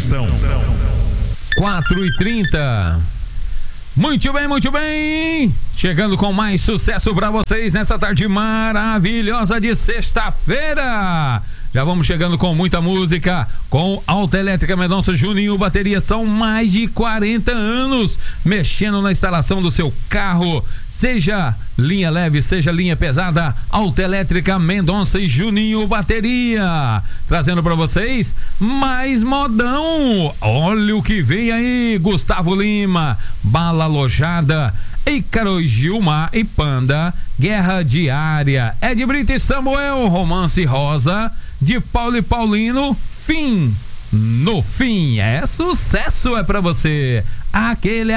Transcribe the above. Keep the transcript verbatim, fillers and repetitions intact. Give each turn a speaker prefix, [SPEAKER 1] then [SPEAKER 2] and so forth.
[SPEAKER 1] quatro e trinta. Muito bem, muito bem. Chegando com mais sucesso para vocês nessa tarde maravilhosa de sexta-feira. Já vamos chegando com muita música, com Autoelétrica Mendonça Juninho Bateria. São mais de quarenta anos mexendo na instalação do seu carro, seja linha leve, seja linha pesada. Autoelétrica Mendonça e Juninho Bateria, trazendo para vocês mais modão. Olha o que vem aí: Gustavo Lima, Bala Lojada, Ícaro, Gilmar e Panda, Guerra Diária, Ed Brito e Samuel, Romance Rosa, de Paulo e Paulino, Fim no Fim. É sucesso, é pra você. Aquele